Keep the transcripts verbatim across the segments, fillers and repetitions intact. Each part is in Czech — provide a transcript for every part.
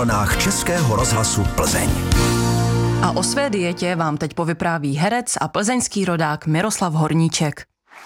vlnách Českého rozhlasu Plzeň. A o své dietě vám teď povypráví herec a plzeňský rodák Miroslav Horníček.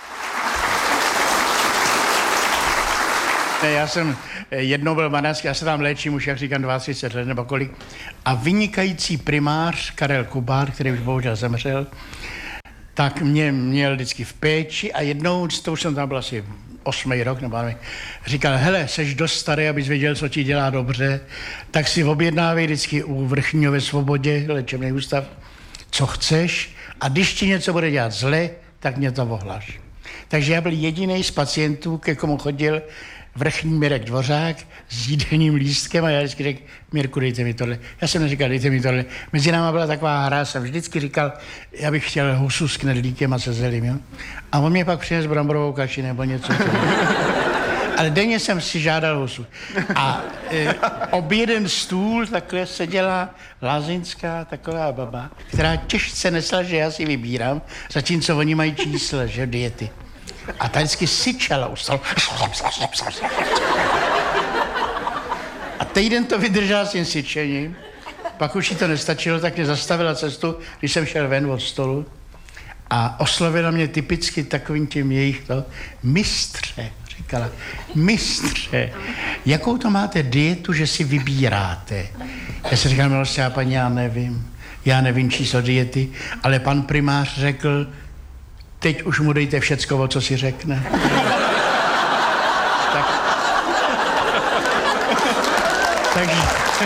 Já jsem jednou byl manažer, já se tam léčím už, jak říkám, třicet dva let nebo kolik. A vynikající primář Karel Kubár, který už bohužel zemřel, tak mě měl vždycky v péči a jednou, to už jsem tam byl asi osmý rok, nebo nevím, říkal, hele, seš dost starý, abys věděl, co ti dělá dobře, tak si objednávej vždycky u Vrchního ve Svobodě, léčebný ústav, co chceš a když ti něco bude dělat zle, tak mě to ohlaš. Takže já byl jediný z pacientů, ke komu chodil Vrchní Mirek Dvořák s jídelním lístkem a já vždycky řekl, Mirku, dejte mi tohle. Já jsem neříkal, dejte mi tohle. Mezi náma byla taková hra, jsem vždycky říkal, já bych chtěl husu s knedlíkem a se zelím, jo? A on mě pak přines bramborovou kaši nebo něco. Ale denně jsem si žádal husu. A e, ob jeden stůl takhle seděla lázeňská taková baba, která těžce nesla, že já si vybírám, zatímco oni mají čísla, že diety. A ta vždycky syčela u stolu. A týden to vydržela s tím syčením. Pak už jí to nestačilo, tak mě zastavila cestu, když jsem šel ven od stolu. A oslovila mě typicky takovým tím jejich to, mistře, říkala, mistře, jakou to máte dietu, že si vybíráte? Já jsem říkal, milostivá paní, já nevím, já nevím číslo diety, ale pan primář řekl, teď už mu dejte všecko, o co si řekne. tak. Takže...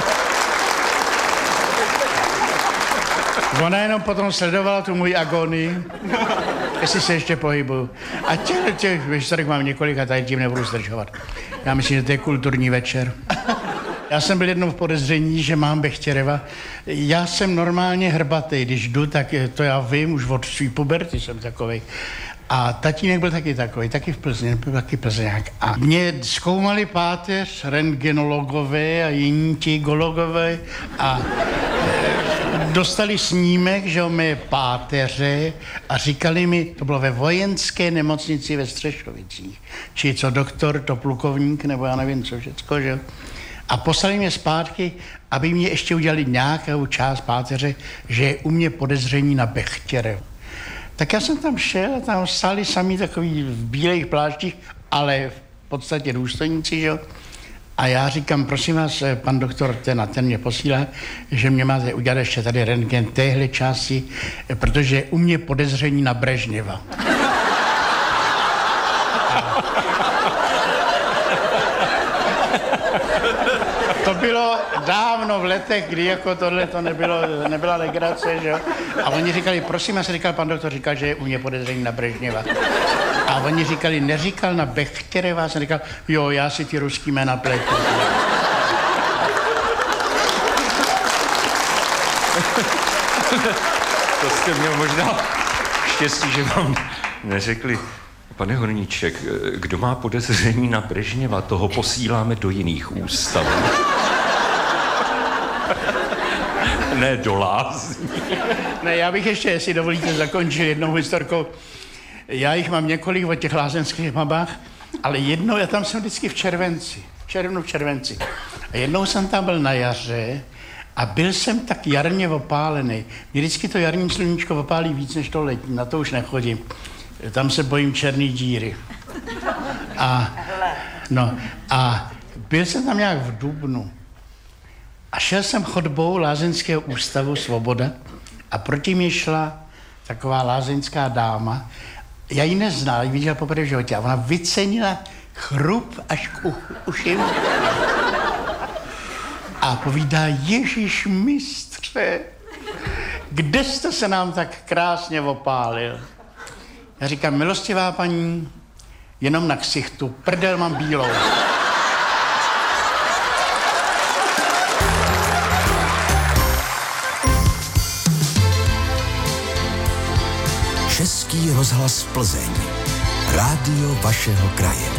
Ona jenom potom sledovala tu můj agonii, jestli se ještě pohybuju. A těch, těch výsledek mám několik a tady tím nebudu zdržovat. Já myslím, že to je kulturní večer. Já jsem byl jednou v podezření, že mám Bechtěreva. Já jsem normálně hrbatý, když jdu, tak to já vím, už od svý puberty jsem takovej. A tatínek byl taky takový, taky v Plzni, byl taky Plzeňák. A mě zkoumali páteř, rentgenologové a jiní ti gologové a e, dostali snímek, že o mé páteře a říkali mi, to bylo ve vojenské nemocnici ve Střešovicích, či co doktor, to plukovník, nebo já nevím co všecko, že a poslali mě zpátky, aby mě ještě udělali nějakou část páteře, že je u mě podezření na Bechtěrev. Tak já jsem tam šel a tam stáli sami takový v bílých pláštích, ale v podstatě důstojníci, že? A já říkám, prosím vás, pan doktor ten a ten mě posílá, že mě máte udělat ještě tady rentgen téhle části, protože u mě podezření na Brežněva. To bylo dávno v letech, kdy jako tohle to nebylo, nebyla legrace, že jo? A oni říkali, prosím, já se říkal, pan doktor říkal, že je u mě podezření na Brežněva. A oni říkali, neříkal na Bechtěreva, já jsem říkal, jo, já si ty ruský jména pletu. To jste měl možná štěstí, že vám neřekli, pane Horníček, kdo má podezření na Brežněva, toho posíláme do jiných ústavů. Ne do lázní. Ne, já bych ještě, jestli dovolíte, zakončil jednou historkou. Já jich mám několik o těch lázeňských babách, ale jednou, já tam jsem vždycky v červenci, v červnu v červenci. A jednou jsem tam byl na jaře a byl jsem tak jarně opálený. Mě vždycky to jarní sluníčko opálí víc než to letní, na to už nechodím. Tam se bojím černý díry. A, no, a byl jsem tam nějak v dubnu. A šel jsem chodbou Lázeňského ústavu Svoboda a proti mě šla taková lázeňská dáma. Já ji neznal, ji viděl poprvé v životě a ona vycenila chrup až k uším. A povídá, Ježíš mistře, kde jste se nám tak krásně opálil? Já říkám, milostivá paní, jenom na ksichtu, prdel mám bílou. Český rozhlas Plzeň. Rádio vašeho kraje.